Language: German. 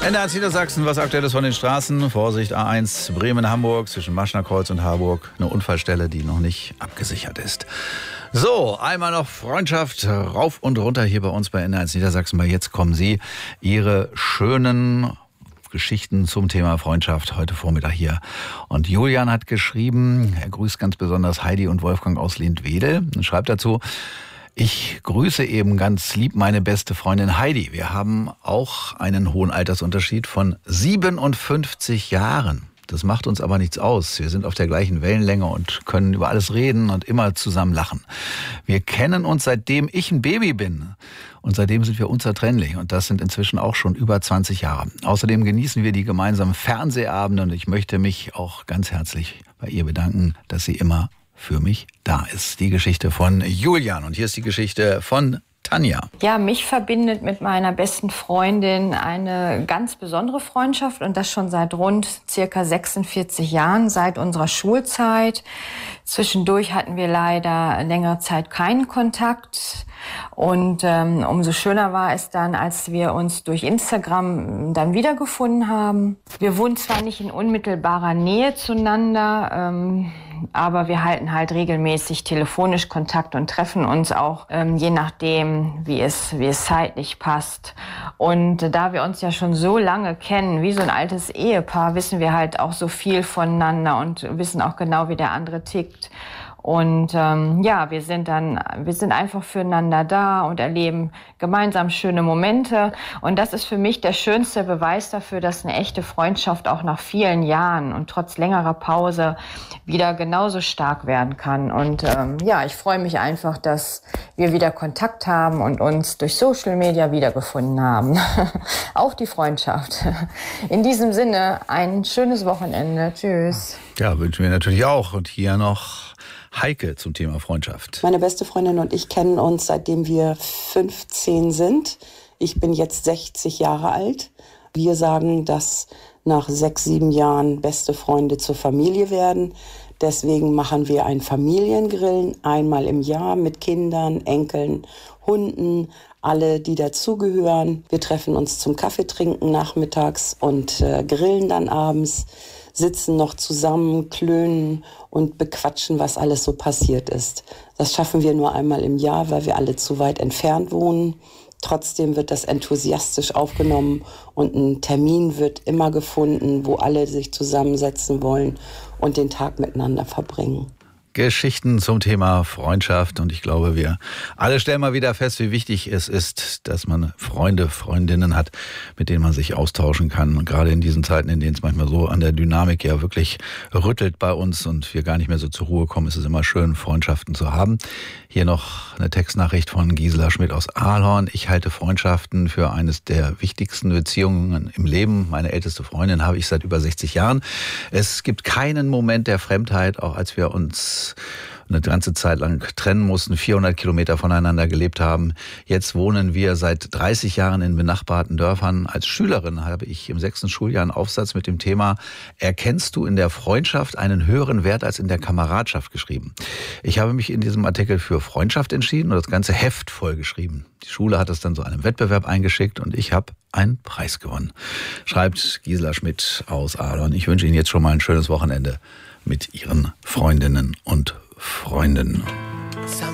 NDR Niedersachsen, was Aktuelles von den Straßen. Vorsicht, A1 Bremen-Hamburg zwischen Maschnerkreuz und Harburg. Eine Unfallstelle, die noch nicht abgesichert ist. So, einmal noch Freundschaft rauf und runter hier bei uns bei NDR Niedersachsen. Weil jetzt kommen Sie, Ihre schönen Geschichten zum Thema Freundschaft heute Vormittag hier. Und Julian hat geschrieben, er grüßt ganz besonders Heidi und Wolfgang aus Lindwedel und schreibt dazu: Ich grüße eben ganz lieb meine beste Freundin Heidi. Wir haben auch einen hohen Altersunterschied von 57 Jahren. Das macht uns aber nichts aus. Wir sind auf der gleichen Wellenlänge und können über alles reden und immer zusammen lachen. Wir kennen uns, seitdem ich ein Baby bin. Und seitdem sind wir unzertrennlich. Und das sind inzwischen auch schon über 20 Jahre. Außerdem genießen wir die gemeinsamen Fernsehabende. Und ich möchte mich auch ganz herzlich bei ihr bedanken, dass sie immer für mich da ist. Die Geschichte von Julian. Und hier ist die Geschichte von Tanja. Ja, mich verbindet mit meiner besten Freundin eine ganz besondere Freundschaft und das schon seit rund circa 46 Jahren, seit unserer Schulzeit. Zwischendurch hatten wir leider längere Zeit keinen Kontakt und umso schöner war es dann, als wir uns durch Instagram dann wiedergefunden haben. Wir wohnen zwar nicht in unmittelbarer Nähe zueinander, aber wir halten halt regelmäßig telefonisch Kontakt und treffen uns auch je nachdem, wie es zeitlich passt. Und da wir uns ja schon so lange kennen, wie so ein altes Ehepaar, wissen wir halt auch so viel voneinander und wissen auch genau, wie der andere tickt. Und ja, wir sind einfach füreinander da und erleben gemeinsam schöne Momente. Und das ist für mich der schönste Beweis dafür, dass eine echte Freundschaft auch nach vielen Jahren und trotz längerer Pause wieder genauso stark werden kann. Und ja, ich freue mich einfach, dass wir wieder Kontakt haben und uns durch Social Media wiedergefunden haben. Auch die Freundschaft. In diesem Sinne, ein schönes Wochenende. Tschüss. Ja, wünschen wir natürlich auch. Und hier noch Heike zum Thema Freundschaft. Meine beste Freundin und ich kennen uns, seitdem wir 15 sind. Ich bin jetzt 60 Jahre alt. Wir sagen, dass nach 6, 7 Jahren beste Freunde zur Familie werden. Deswegen machen wir ein Familiengrillen einmal im Jahr mit Kindern, Enkeln, Hunden, alle, die dazugehören. Wir treffen uns zum Kaffeetrinken nachmittags und grillen dann abends, sitzen noch zusammen, klönen und bequatschen, was alles so passiert ist. Das schaffen wir nur einmal im Jahr, weil wir alle zu weit entfernt wohnen. Trotzdem wird das enthusiastisch aufgenommen und ein Termin wird immer gefunden, wo alle sich zusammensetzen wollen und den Tag miteinander verbringen. Geschichten zum Thema Freundschaft. Und ich glaube, wir alle stellen mal wieder fest, wie wichtig es ist, dass man Freunde, Freundinnen hat, mit denen man sich austauschen kann. Und gerade in diesen Zeiten, in denen es manchmal so an der Dynamik ja wirklich rüttelt bei uns und wir gar nicht mehr so zur Ruhe kommen, ist es immer schön, Freundschaften zu haben. Hier noch eine Textnachricht von Gisela Schmidt aus Ahlhorn. Ich halte Freundschaften für eines der wichtigsten Beziehungen im Leben. Meine älteste Freundin habe ich seit über 60 Jahren. Es gibt keinen Moment der Fremdheit, auch als wir uns eine ganze Zeit lang trennen mussten, 400 Kilometer voneinander gelebt haben. Jetzt wohnen wir seit 30 Jahren in benachbarten Dörfern. Als Schülerin habe ich im 6. Schuljahr einen Aufsatz mit dem Thema "Erkennst du in der Freundschaft einen höheren Wert als in der Kameradschaft" geschrieben. Ich habe mich in diesem Artikel für Freundschaft entschieden und das ganze Heft vollgeschrieben. Die Schule hat es dann zu einem Wettbewerb eingeschickt und ich habe einen Preis gewonnen. Schreibt Gisela Schmidt aus Ahlhorn. Ich wünsche Ihnen jetzt schon mal ein schönes Wochenende mit Ihren Freundinnen und Freunden.